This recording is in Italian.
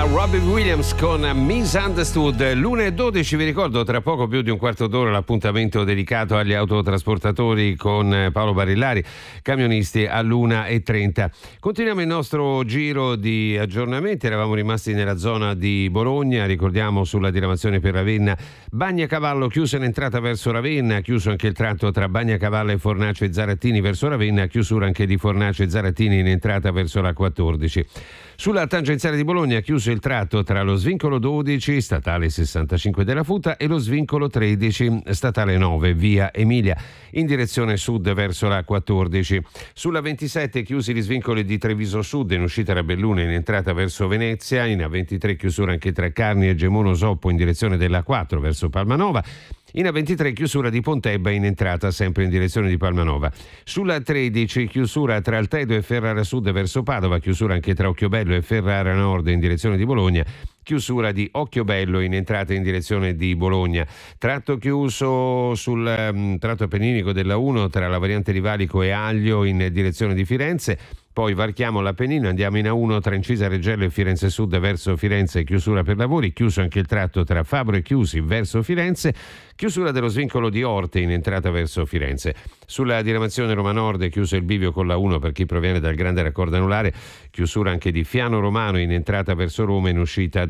Robbie Williams con Misunderstood. L'1:12, vi ricordo tra poco più di un quarto d'ora l'appuntamento dedicato agli autotrasportatori con Paolo Barillari, camionisti all'1:30. Continuiamo il nostro giro di aggiornamenti. Eravamo rimasti nella zona di Bologna, ricordiamo sulla diramazione per Ravenna, Bagnacavallo chiusa in entrata verso Ravenna, chiuso anche il tratto tra Bagnacavallo e Fornace Zarattini verso Ravenna, chiusura anche di Fornace Zarattini in entrata verso la 14. Sulla tangenziale di Bologna chiuso il tratto tra lo svincolo 12 statale 65 della Futa e lo svincolo 13 statale 9 via Emilia in direzione sud verso la 14. Sulla 27 chiusi gli svincoli di Treviso Sud in uscita da Belluno in entrata verso Venezia, in A23 chiusura anche tra Carni e Gemono Soppo in direzione della 4 verso Palmanova. In A23 chiusura di Pontebba in entrata sempre in direzione di Palmanova. Sulla 13 chiusura tra Altedo e Ferrara Sud verso Padova, chiusura anche tra Occhiobello e Ferrara Nord in direzione di Bologna. Chiusura di Occhiobello in entrata in direzione di Bologna. Tratto chiuso sul tratto appenninico della 1 tra la variante di Valico e Aglio in direzione di Firenze. Poi varchiamo l'Appennino, andiamo in A1 tra Incisa Reggello e Firenze Sud verso Firenze, chiusura per lavori, chiuso anche il tratto tra Fabro e Chiusi verso Firenze, chiusura dello svincolo di Orte in entrata verso Firenze. Sulla diramazione Roma Nord è chiuso il bivio con la 1 per chi proviene dal Grande Raccordo Anulare, chiusura anche di Fiano Romano in entrata verso Roma, in uscita